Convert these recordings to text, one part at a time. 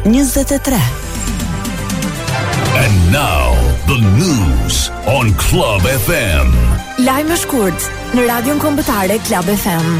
23. And now the news on Club FM. Lajme shkurt në Radion Kombëtare Club FM.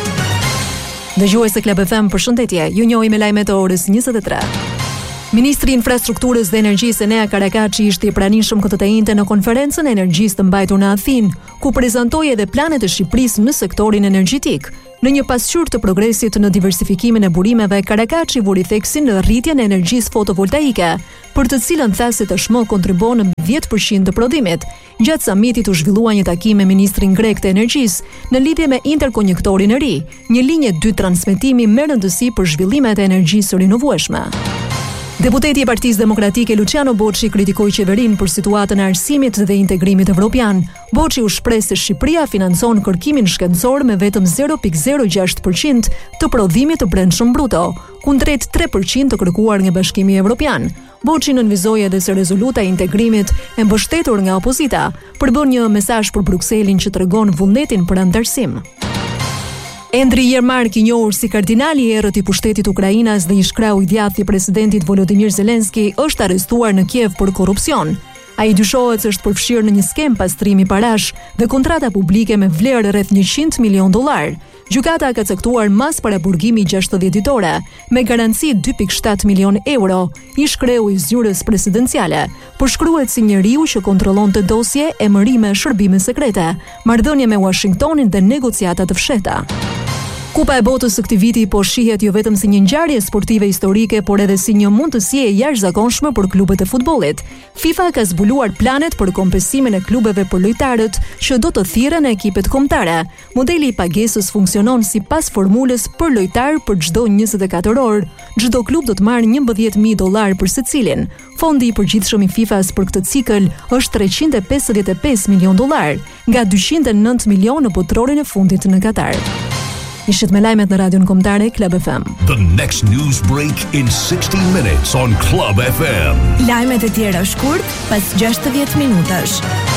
Dëgjues e Club FM, përshëndetje. Ju njohim me lajmet e orës 23. Ministri i Infrastrukturës dhe Energjisë Enea Karakaçi ishte i pranishëm këtë të njëjtën në konferencën e energjisë të mbajtur në Athinë, ku prezantoi edhe planet e Shqipërisë në sektorin energjetik. Në një pasqyrë të progresit në diversifikimin e burimeve, Karakaçi vuri theksin në rritjen e energjisë fotovoltaike, për të cilën tha se tashmë kontribuon në 10% të prodhimit. Gjatë samitit u zhvillua një takim me ministrin grek të energjisë në lidhje me interkonjektorin e ri, një linje 2 transmetimi me rëndësi për zhvillimet e energjisë rinovueshme. Deputeti i Partisë Demokratike Luciano Boçi kritikoi qeverinë për situatën e arsimit dhe integrimit evropian. Boçi u shpreh se Shqipëria financon kërkimin shkencor me vetëm 0.06% të prodhimit të brendshëm bruto, kundrejt 3% të kërkuar nga Bashkimi Evropian. Boçi nënvizoi edhe se rezoluta e integrimit e mbështetur nga opozita përbën një mesazh për Brukselin që tregon vullnetin për antarësim. Endri Yermak, i njohur si kardinali i errët i pushtetit Ukrainas dhe ish-krau i djathtë i presidentit Volodymyr Zelenski, është arrestuar në Kiev për korrupsion. Ai dyshohet se është përfshirë në një skem pastrimi parash dhe kontrata publike me vlerë rreth $100 milion. Gjykata ka caktuar mas paraburgimi 60 ditore, me garanci 2.7 milion euro, ish-kreu i zyrës presidenciale. Përshkruhet si njeriu që kontrollonte dosje, emërime, shërbime sekrete, marrëdhënie me Washingtonin dhe negociata të fshehta. Kupa e botës së këtij viti po shihet jo vetëm si një ngjarje sportive historike, por edhe si një mundësi e jashtëzakonshme për klubet e futbollit. FIFA ka zbuluar planet për kompensimin e klubeve për lojtarët që do të thirren në ekipet kombëtare. Modeli i pagesës funksionon sipas formulës për lojtar për çdo 24 orë. Çdo klub do të marrë $11,000 për secilin. Fondi i përgjithshëm i FIFA-s për këtë cikël është $355 milion, nga 209 milion në botrorin e fundit në Katar. Ishit me lajmet në Radion Kombëtare Club FM. The next news break in 60 minutes on Club FM. Lajmet e tjera shkurt pas 60 minutash.